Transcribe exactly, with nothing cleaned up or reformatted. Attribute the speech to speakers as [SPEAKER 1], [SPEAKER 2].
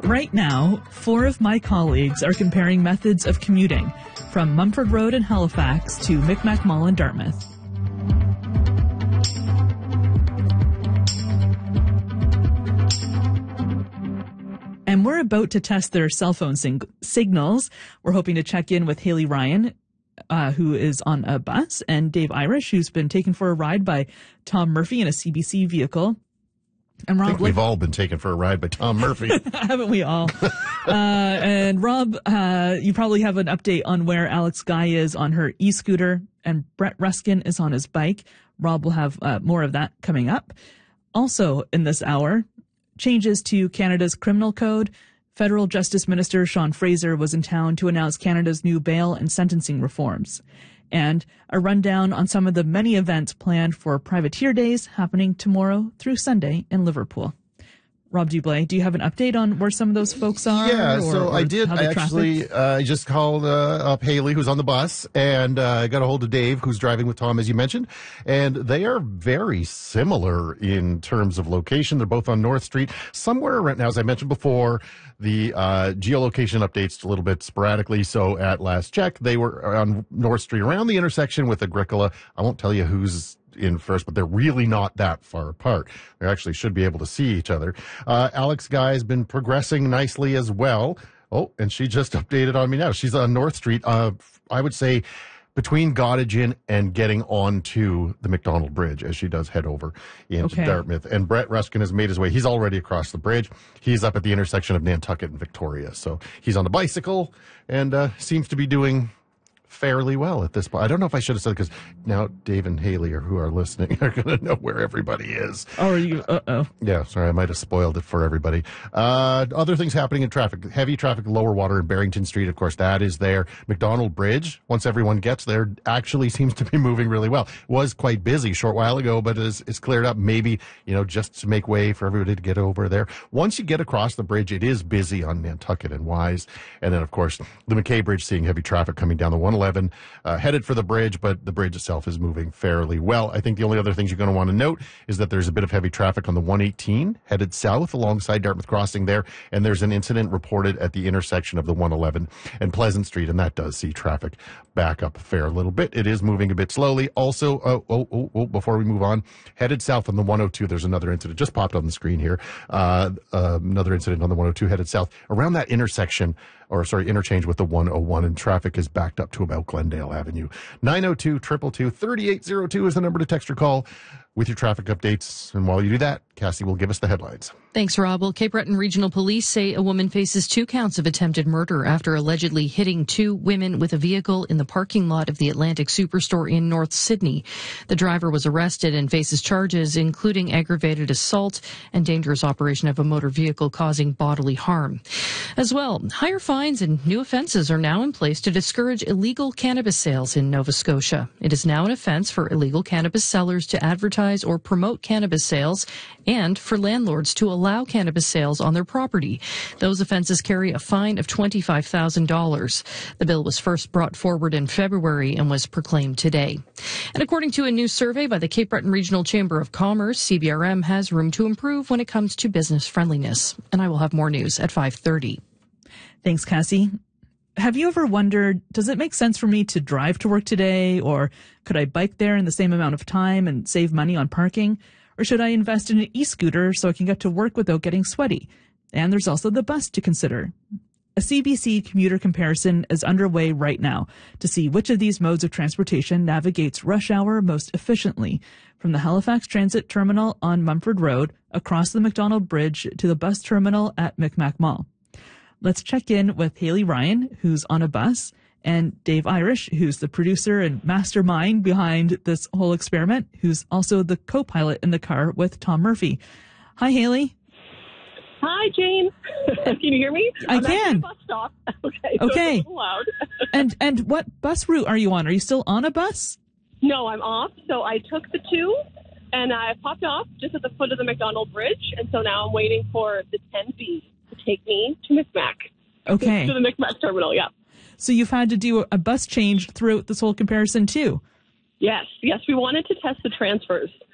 [SPEAKER 1] Right now, four of my colleagues are comparing methods of commuting from Mumford Road in Halifax to Micmac Mall in Dartmouth. And we're about to test their cell phone sing- signals. We're hoping to check in with Haley Ryan, uh, who is on a bus, and Dave Irish, who's been taken for a ride by Tom Murphy in a C B C vehicle. And Rob,
[SPEAKER 2] I think we've all been taken for a ride by Tom Murphy.
[SPEAKER 1] Haven't we all? uh, and Rob, uh, you probably have an update on where Alex Guy is on her e-scooter and Brett Ruskin is on his bike. Rob will have uh, more of that coming up. Also in this hour, changes to Canada's criminal code. Federal Justice Minister Sean Fraser was in town to announce Canada's new bail and sentencing reforms. And a rundown on some of the many events planned for Privateer Days happening tomorrow through Sunday in Liverpool. Rob Dublé, do you have an update on where some of those folks are?
[SPEAKER 2] Yeah,
[SPEAKER 1] or,
[SPEAKER 2] so
[SPEAKER 1] or
[SPEAKER 2] I did. I actually uh, just called uh, up Haley, who's on the bus, and I uh, got a hold of Dave, who's driving with Tom, as you mentioned. And they are very similar in terms of location. They're both on North Street. Somewhere right now, as I mentioned before, the uh, geolocation updates a little bit sporadically. So at last check, they were on North Street around the intersection with Agricola. I won't tell you who's in first, but they're really not that far apart. They actually should be able to see each other. Uh, Alex Guy has been progressing nicely as well. Oh, and she just updated on me now. She's on North Street. Uh, I would say between Gottingen and getting onto the McDonald Bridge as she does head over into
[SPEAKER 1] okay.
[SPEAKER 2] Dartmouth. And Brett Ruskin has made his way. He's already across the bridge. He's up at the intersection of Nantucket and Victoria. So he's on the bicycle and uh, seems to be doing fairly well at this point. I don't know if I should have said it because now Dave and Haley, or who are listening, are going to know where everybody is.
[SPEAKER 1] Oh, are you? Uh-oh.
[SPEAKER 2] Yeah, sorry, I might have spoiled it for everybody. Uh, other things happening in traffic. Heavy traffic, lower water in Barrington Street, of course, that is there. McDonald Bridge, once everyone gets there, actually seems to be moving really well. Was quite busy a short while ago, but it's, it's cleared up, maybe, you know, just to make way for everybody to get over there. Once you get across the bridge, it is busy on Nantucket and Wise. And then, of course, the McKay Bridge, seeing heavy traffic coming down the one eleven. Uh, headed for the bridge, but the bridge itself is moving fairly well. I think the only other things you're going to want to note is that there's a bit of heavy traffic on the one eighteen headed south alongside Dartmouth Crossing there, and there's an incident reported at the intersection of the one eleven and Pleasant Street, and that does see traffic back up a fair little bit. It is moving a bit slowly. Also, oh, oh, oh, oh before we move on, headed south on the one oh two, there's another incident just popped on the screen here. Uh, uh, another incident on the one oh two headed south around that intersection, or sorry, interchange with the one oh one, and traffic is backed up to about Glendale Avenue. nine oh two, two two two, three eight zero two is the number to text or call with your traffic updates. And while you do that, Cassie will give us the headlines.
[SPEAKER 3] Thanks, Rob. Well, Cape Breton Regional Police say a woman faces two counts of attempted murder after allegedly hitting two women with a vehicle in the parking lot of the Atlantic Superstore in North Sydney. The driver was arrested and faces charges including aggravated assault and dangerous operation of a motor vehicle causing bodily harm. As well, higher fines and new offences are now in place to discourage illegal cannabis sales in Nova Scotia. It is now an offence for illegal cannabis sellers to advertise or promote cannabis sales and for landlords to allow cannabis sales on their property. Those offences carry a fine of twenty-five thousand dollars. The bill was first brought forward in February and was proclaimed today. And according to a new survey by the Cape Breton Regional Chamber of Commerce, C B R M has room to improve when it comes to business friendliness. And I will have more news at five thirty.
[SPEAKER 1] Thanks, Cassie. Have you ever wondered, does it make sense for me to drive to work today, or could I bike there in the same amount of time and save money on parking? Or should I invest in an e-scooter so I can get to work without getting sweaty? And there's also the bus to consider. A C B C commuter comparison is underway right now to see which of these modes of transportation navigates rush hour most efficiently, from the Halifax Transit Terminal on Mumford Road across the McDonald Bridge to the bus terminal at Micmac Mall. Let's check in with Haley Ryan, who's on a bus, and Dave Irish, who's the producer and mastermind behind this whole experiment, who's also the co-pilot in the car with Tom Murphy. Hi, Haley.
[SPEAKER 4] Hi, Jane. Can you hear me?
[SPEAKER 1] I
[SPEAKER 4] I'm
[SPEAKER 1] can.
[SPEAKER 4] At the bus stop. Okay. So
[SPEAKER 1] okay.
[SPEAKER 4] It's a little loud.
[SPEAKER 1] and and what bus route are you on? Are you still on a bus?
[SPEAKER 4] No, I'm off. So I took the two, and I popped off just at the foot of the McDonald Bridge, and so now I'm waiting for the ten B to take me to Micmac.
[SPEAKER 1] Okay.
[SPEAKER 4] To the Micmac terminal, yeah.
[SPEAKER 1] So you've had to do a bus change throughout this whole comparison too?
[SPEAKER 4] Yes, yes. We wanted to test the transfers